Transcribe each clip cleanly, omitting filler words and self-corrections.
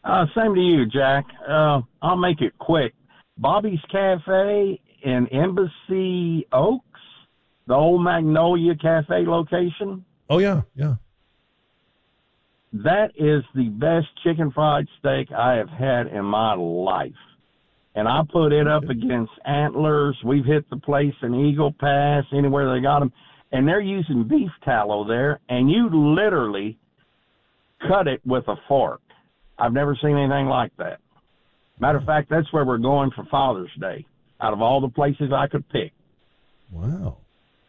Same to you, Jack. I'll make it quick. Bobby's Cafe in Embassy Oaks, the old Magnolia Cafe location. Oh, yeah, yeah. That is the best chicken fried steak I have had in my life. And I put it up against Antlers. We've hit the place in Eagle Pass, anywhere they got them. And they're using beef tallow there, and you literally cut it with a fork. I've never seen anything like that. Matter of fact, that's where we're going for Father's Day, out of all the places I could pick. Wow.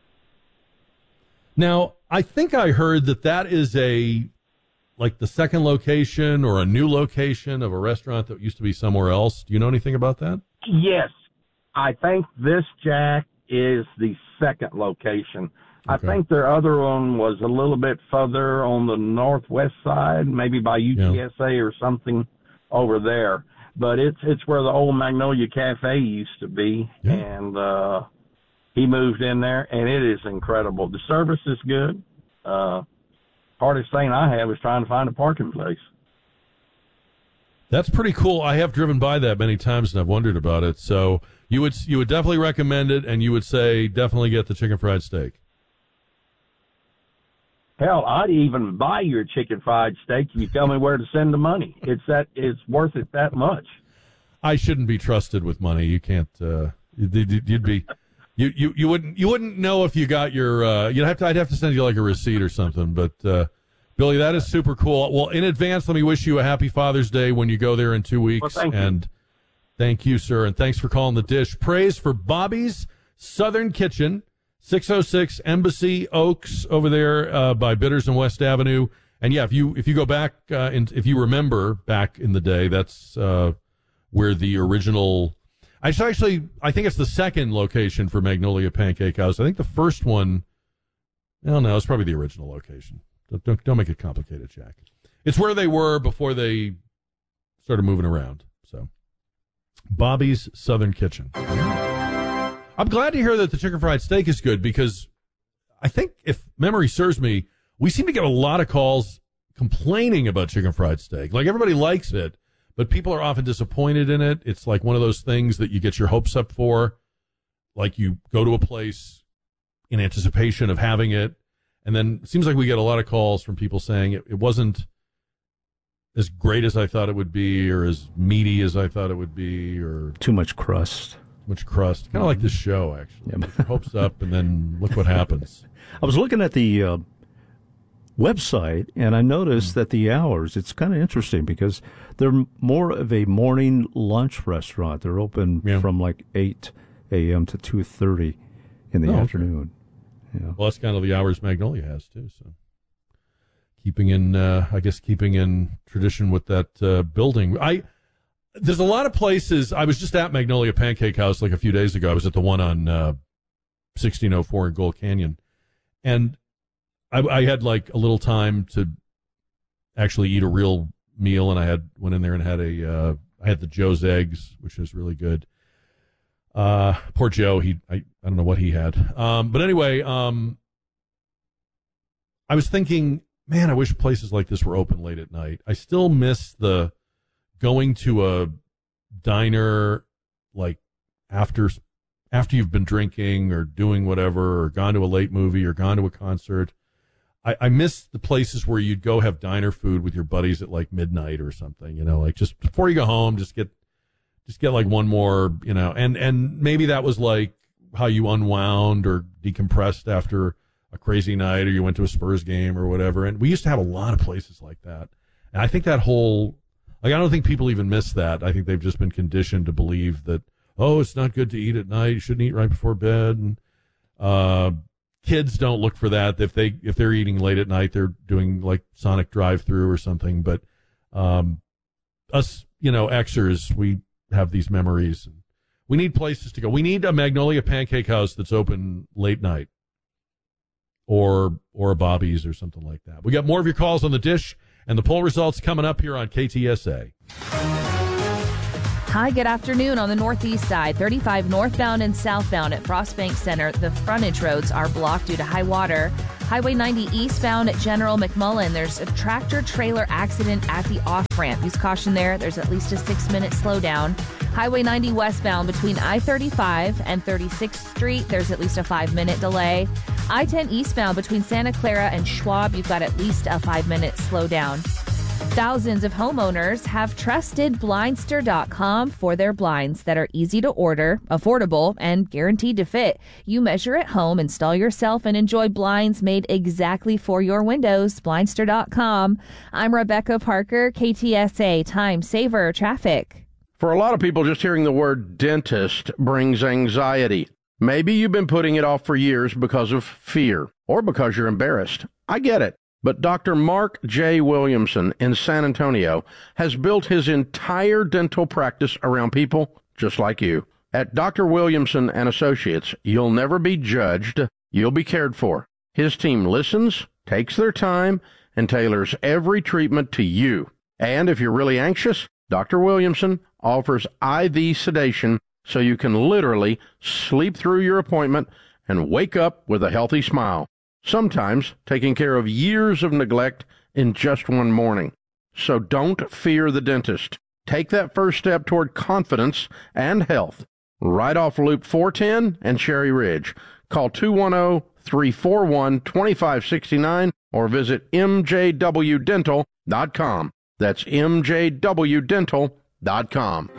Now, I think I heard that is like the second location or a new location of a restaurant that used to be somewhere else. Do you know anything about that? Yes. I think this, Jack, is the second location. Okay. I think their other one was a little bit further on the northwest side, maybe by UTSA or something over there. But it's where the old Magnolia Cafe used to be, and he moved in there, and it is incredible. The service is good. Hardest thing I have is trying to find a parking place. That's pretty cool. I have driven by that many times, and I've wondered about it. So you would definitely recommend it, and you would say definitely get the chicken fried steak. Hell, I'd even buy your chicken fried steak if you tell me where to send the money. It's worth it that much. I shouldn't be trusted with money. You can't. You'd be. You wouldn't know if you got your. I'd have to send you like a receipt or something. But Billy, that is super cool. Well, in advance, let me wish you a happy Father's Day when you go there in 2 weeks. Well, thank you, sir, and thanks for calling the dish. Praise for Bobby's Southern Kitchen. 606 Embassy Oaks over there by Bitters and West Avenue. And yeah, if you go back if you remember back in the day, that's where the original. I think it's the second location for Magnolia Pancake House. I think the first one. No, it's probably the original location. Don't make it complicated, Jack. It's where they were before they started moving around. So, Bobby's Southern Kitchen. I'm glad to hear that the chicken fried steak is good because I think, if memory serves me, we seem to get a lot of calls complaining about chicken fried steak. Like, everybody likes it, but people are often disappointed in it. It's like one of those things that you get your hopes up for. Like, you go to a place in anticipation of having it, and then it seems like we get a lot of calls from people saying it wasn't as great as I thought it would be, or as meaty as I thought it would be, or too much crust. Kind of like this show, actually. Get your hopes up, and then look what happens. I was looking at the website, and I noticed that the hours, it's kind of interesting because they're more of a morning lunch restaurant. They're open from like 8 a.m. to 2:30 in the afternoon. Okay. Yeah. Well, that's kind of the hours Magnolia has, too. So keeping in tradition with that building. There's a lot of places. I was just at Magnolia Pancake House like a few days ago. I was at the one on 1604 in Gold Canyon. And I had like a little time to actually eat a real meal, and I went in there and had I had the Joe's eggs, which was really good. Poor Joe, I don't know what he had. But anyway, I was thinking, man, I wish places like this were open late at night. I still miss the going to a diner like after you've been drinking or doing whatever, or gone to a late movie or gone to a concert. I miss the places where you'd go have diner food with your buddies at like midnight or something, like just before you go home, just get like one more, and maybe that was like how you unwound or decompressed after a crazy night, or you went to a Spurs game or whatever. And we used to have a lot of places like that. And I think that whole, I don't think people even miss that. I think they've just been conditioned to believe that, it's not good to eat at night. You shouldn't eat right before bed. And kids don't look for that. If they're eating late at night, they're doing like Sonic drive-through or something. But us, Xers, we have these memories. And we need places to go. We need a Magnolia Pancake House that's open late night, or a Bobby's or something like that. We got more of your calls on the dish. And the poll results coming up here on KTSA. Hi, good afternoon. On the northeast side, 35 northbound and southbound at Frostbank Center, the frontage roads are blocked due to high water. Highway 90 eastbound at General McMullen, there's a tractor-trailer accident at the off-ramp. Use caution there. There's at least a 6-minute slowdown. Highway 90 westbound between I-35 and 36th Street, there's at least a 5-minute delay. I-10 eastbound between Santa Clara and Schwab, you've got at least a 5-minute slowdown. Thousands of homeowners have trusted Blindster.com for their blinds that are easy to order, affordable, and guaranteed to fit. You measure at home, install yourself, and enjoy blinds made exactly for your windows. Blindster.com. I'm Rebecca Parker, KTSA Time Saver Traffic. For a lot of people, just hearing the word dentist brings anxiety. Maybe you've been putting it off for years because of fear or because you're embarrassed. I get it. But Dr. Mark J. Williamson in San Antonio has built his entire dental practice around people just like you. At Dr. Williamson and Associates, you'll never be judged. You'll be cared for. His team listens, takes their time, and tailors every treatment to you. And if you're really anxious, Dr. Williamson offers IV sedation so you can literally sleep through your appointment and wake up with a healthy smile. Sometimes taking care of years of neglect in just one morning. So don't fear the dentist. Take that first step toward confidence and health. Right off Loop 410 and Cherry Ridge. Call 210-341-2569 or visit mjwdental.com. That's mjwdental.com.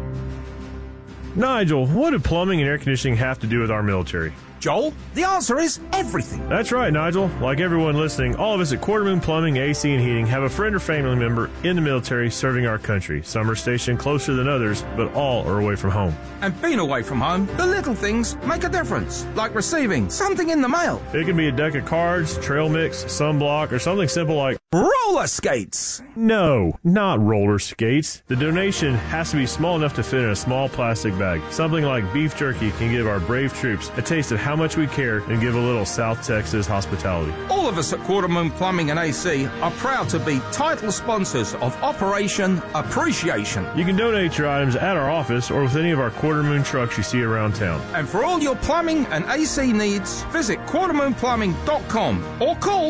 Nigel, what do plumbing and air conditioning have to do with our military? Joel, the answer is everything. That's right, Nigel. Like everyone listening, all of us at Quarter Moon Plumbing, AC, and Heating have a friend or family member in the military serving our country. Some are stationed closer than others, but all are away from home. And being away from home, the little things make a difference, like receiving something in the mail. It can be a deck of cards, trail mix, sunblock, or something simple like roller skates. No, not roller skates. The donation has to be small enough to fit in a small plastic bag. Something like beef jerky can give our brave troops a taste of how much we care and give a little South Texas hospitality. All of us at Quarter Moon Plumbing and AC are proud to be title sponsors of Operation Appreciation. You can donate your items at our office or with any of our Quarter Moon trucks you see around town. And for all your plumbing and AC needs, visit quartermoonplumbing.com or call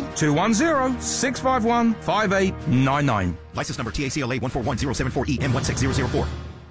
210-651-5899. License number TACLA 141074EM16004.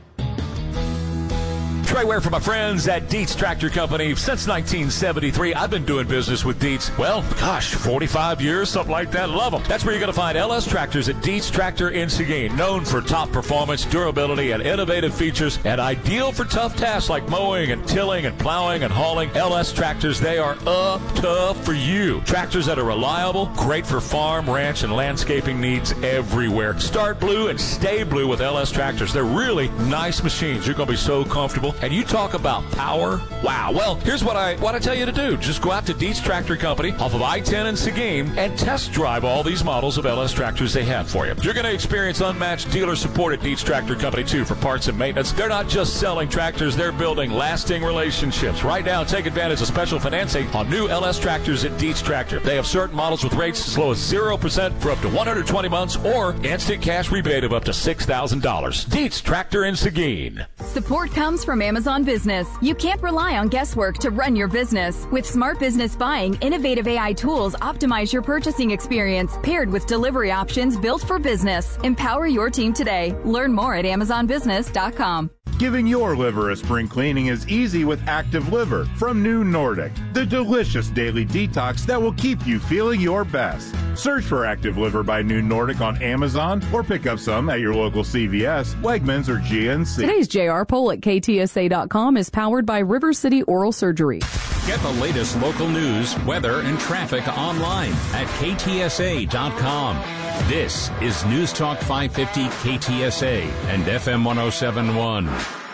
Trey Ware for my friends at Dietz Tractor Company. Since 1973, I've been doing business with Dietz. Well, 45 years, something like that. Love them. That's where you're going to find LS Tractors at Dietz Tractor in Seguin. Known for top performance, durability, and innovative features, and ideal for tough tasks like mowing and tilling and plowing and hauling. LS Tractors, they are up tough for you. Tractors that are reliable, great for farm, ranch, and landscaping needs everywhere. Start blue and stay blue with LS Tractors. They're really nice machines. You're going to be so comfortable. And you talk about power. Wow. Well, here's what I tell you to do. Just go out to Dietz Tractor Company off of I-10 in Seguin and test drive all these models of LS tractors they have for you. You're going to experience unmatched dealer support at Dietz Tractor Company, too, for parts and maintenance. They're not just selling tractors. They're building lasting relationships. Right now, take advantage of special financing on new LS tractors at Dietz Tractor. They have certain models with rates as low as 0% for up to 120 months or instant cash rebate of up to $6,000. Dietz Tractor in Seguin. Support comes from Amazon Business. You can't rely on guesswork to run your business. With Smart Business Buying, innovative AI tools optimize your purchasing experience, paired with delivery options built for business. Empower your team today. Learn more at AmazonBusiness.com. Giving your liver a spring cleaning is easy with Active Liver from New Nordic, the delicious daily detox that will keep you feeling your best. Search for Active Liver by New Nordic on Amazon or pick up some at your local CVS, Wegmans, or GNC. Today's JR poll at KTSA.com is powered by River City Oral Surgery. Get the latest local news, weather, and traffic online at KTSA.com. This is News Talk 550 KTSA and FM 1071.